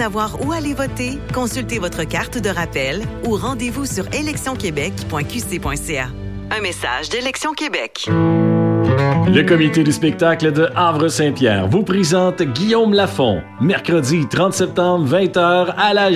savoir où aller voter, consultez votre carte de rappel ou rendez-vous sur électionquebec.qc.ca. Un message d'Élection Québec. Le comité du spectacle de Havre-Saint-Pierre vous présente Guillaume Lafont, mercredi 30 septembre, 20h à la